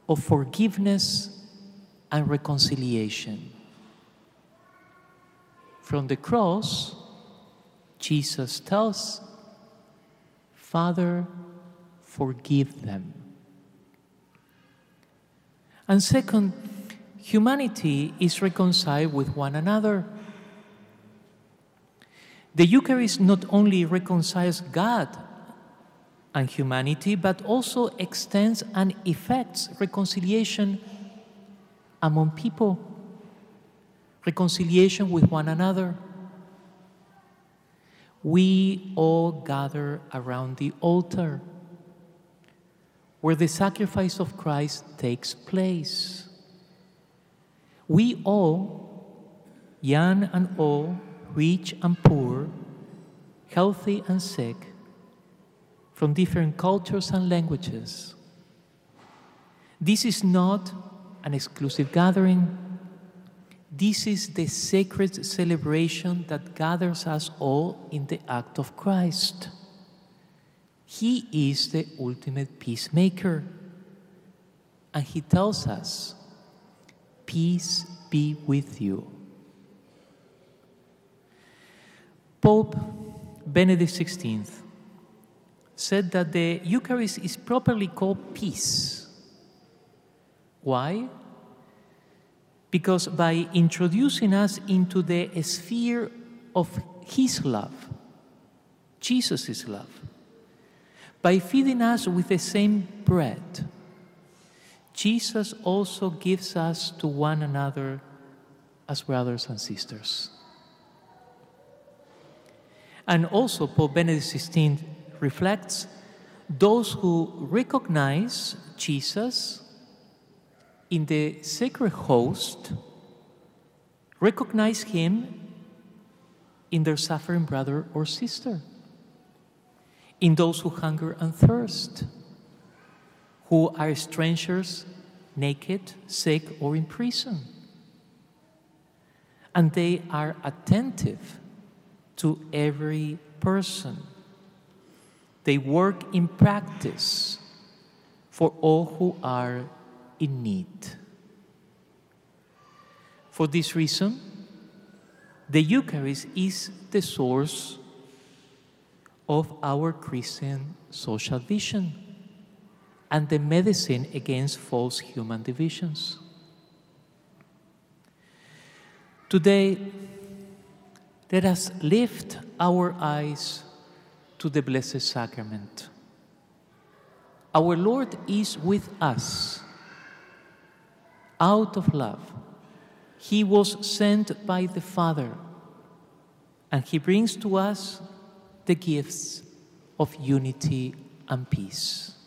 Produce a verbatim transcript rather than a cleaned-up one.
of forgiveness and reconciliation. From the cross, Jesus tells, Father, forgive them. And second, humanity is reconciled with one another. The Eucharist not only reconciles God and humanity, but also extends and effects reconciliation among people, reconciliation with one another. We all gather around the altar where the sacrifice of Christ takes place. We all, young and old, rich and poor, healthy and sick, from different cultures and languages. This is not an exclusive gathering. This is the sacred celebration that gathers us all in the act of Christ. He is the ultimate peacemaker. And he tells us, peace be with you. Pope Benedict the sixteenth said that the Eucharist is properly called peace. Why? Because by introducing us into the sphere of his love, Jesus' love, by feeding us with the same bread, Jesus also gives us to one another as brothers and sisters. And also Pope Benedict the sixteenth reflects those who recognize Jesus in the sacred host, recognize him in their suffering brother or sister, in those who hunger and thirst, who are strangers, naked, sick, or in prison. And they are attentive to every person. They work in practice for all who are in need. For this reason, the Eucharist is the source of our Christian social vision and the medicine against false human divisions. Today, let us lift our eyes to the Blessed Sacrament. Our Lord is with us. Out of love, he was sent by the Father, and he brings to us the gifts of unity and peace.